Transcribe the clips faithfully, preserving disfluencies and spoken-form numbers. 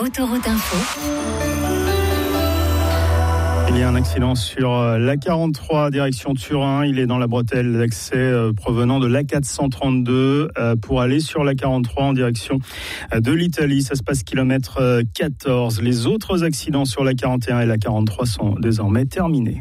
Autoroute Info. Il y a un accident sur l'A quarante-trois, direction Turin. Il est dans la bretelle d'accès provenant de l'A quatre cent trente-deux pour aller sur l'A quarante-trois en direction de l'Italie. Ça se passe kilomètre quatorze. Les autres accidents sur l'A quarante et un et l'A quarante-trois sont désormais terminés.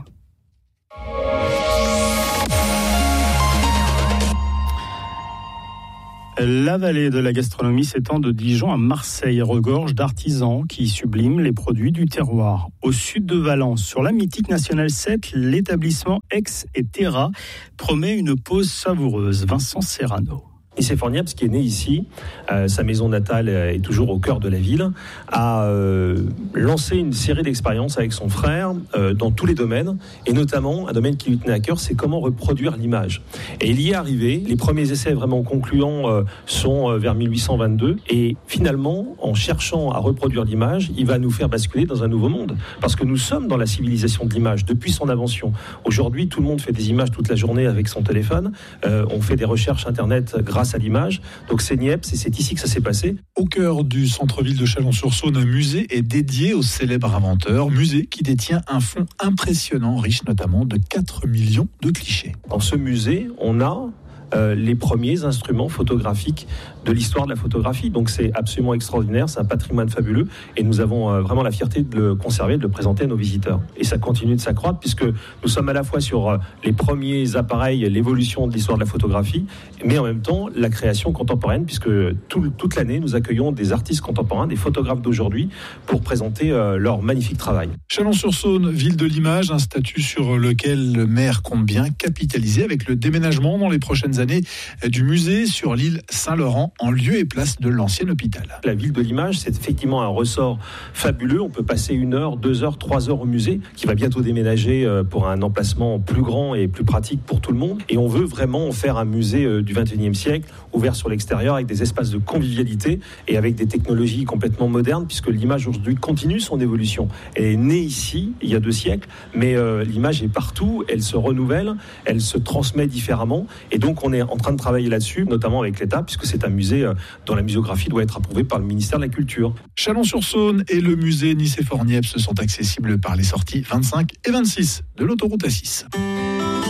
La vallée de la gastronomie s'étend de Dijon à Marseille, regorge d'artisans qui subliment les produits du terroir. Au sud de Valence, sur la mythique Nationale sept, l'établissement Ex et Terra promet une pause savoureuse. Vincent Serrano. Nicéphore Niepce, qui est né ici, euh, sa maison natale est toujours au cœur de la ville, a euh, lancé une série d'expériences avec son frère euh, dans tous les domaines, et notamment un domaine qui lui tenait à cœur, c'est comment reproduire l'image. Et il y est arrivé. Les premiers essais vraiment concluants euh, sont euh, vers mille huit cent vingt-deux, et finalement, en cherchant à reproduire l'image, il va nous faire basculer dans un nouveau monde, parce que nous sommes dans la civilisation de l'image depuis son invention. Aujourd'hui, tout le monde fait des images toute la journée avec son téléphone, euh, on fait des recherches internet grâce à l'image. Donc c'est Niepce et c'est ici que ça s'est passé. Au cœur du centre-ville de Chalon-sur-Saône, un musée est dédié au célèbre inventeur, musée qui détient un fonds impressionnant, riche notamment de quatre millions de clichés. Dans ce musée, on a Euh, les premiers instruments photographiques de l'histoire de la photographie. Donc c'est absolument extraordinaire, c'est un patrimoine fabuleux et nous avons euh, vraiment la fierté de le conserver, de le présenter à nos visiteurs. Et ça continue de s'accroître puisque nous sommes à la fois sur euh, les premiers appareils, l'évolution de l'histoire de la photographie, mais en même temps la création contemporaine, puisque tout, toute l'année nous accueillons des artistes contemporains, des photographes d'aujourd'hui pour présenter euh, leur magnifique travail. Chalon-sur-Saône, ville de l'image, un statut sur lequel le maire compte bien capitaliser avec le déménagement dans les prochaines années du musée sur l'île Saint-Laurent en lieu et place de l'ancien hôpital. La ville de l'image, c'est effectivement un ressort fabuleux. On peut passer une heure, deux heures, trois heures au musée, qui va bientôt déménager pour un emplacement plus grand et plus pratique pour tout le monde. Et on veut vraiment en faire un musée du vingt et unième siècle, ouvert sur l'extérieur avec des espaces de convivialité et avec des technologies complètement modernes, puisque l'image aujourd'hui continue son évolution. Elle est née ici, il y a deux siècles, mais euh, l'image est partout, elle se renouvelle, elle se transmet différemment, et donc on est en train de travailler là-dessus, notamment avec l'État, puisque c'est un musée dont la muséographie doit être approuvée par le ministère de la Culture. Chalon-sur-Saône et le musée Nicéphore Niepce sont accessibles par les sorties vingt-cinq et vingt-six de l'autoroute A six.